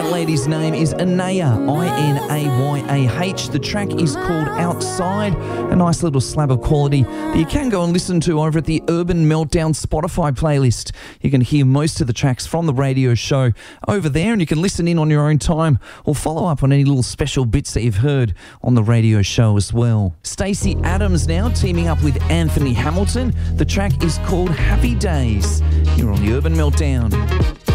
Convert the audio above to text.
That lady's name is Inaya, Inayah. The track is called Outside, a nice little slab of quality that you can go and listen to over at the Urban Meltdown Spotify playlist. You can hear most of the tracks from the radio show over there, and you can listen in on your own time or follow up on any little special bits that you've heard on the radio show as well. Stacey Adams now teaming up with Anthony Hamilton. The track is called Happy Days. You're on the Urban Meltdown.